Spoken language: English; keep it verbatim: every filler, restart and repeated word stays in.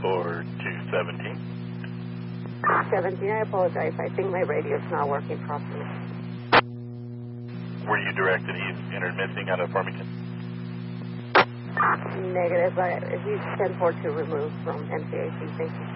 for two seventeen. seventeen, I apologize. I think my radio's not working properly. Were you directed east, entered missing out of Farmington? Negative. I, he's ten four two removed from M C A C. Thank you.